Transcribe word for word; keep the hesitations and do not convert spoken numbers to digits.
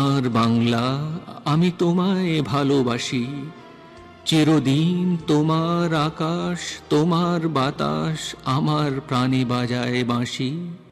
সোনার বাংলা আমি তোমায় ভালোবাসি, চিরদিন তোমার আকাশ তোমার বাতাস আমার প্রাণে বাজায় বাঁশি।